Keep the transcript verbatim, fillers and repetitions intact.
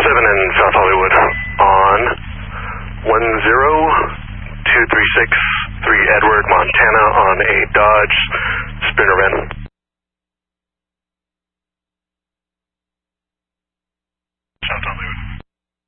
seven in South Hollywood on one zero two three six three Edward, Montana on a Dodge Sprinter van.